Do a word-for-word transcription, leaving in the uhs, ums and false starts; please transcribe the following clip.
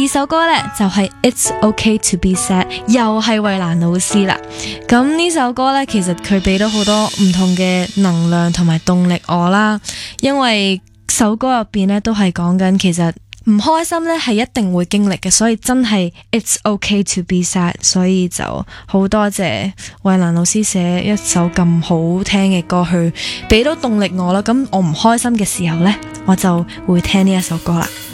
首歌呢，就係 It's Okay to be sad， 又係衛蘭老師啦。咁呢首歌呢，其實佢俾到好多唔同嘅能量同埋動力我啦，因為首歌入邊呢，都係講緊其實唔開心呢係一定會經歷嘅，所以真係 It's okay to be sad， 所以就好多謝衛蘭老師寫一首咁好聽嘅歌去俾到動力我啦。咁我唔開心嘅時候呢，我就會聽呢一首歌啦。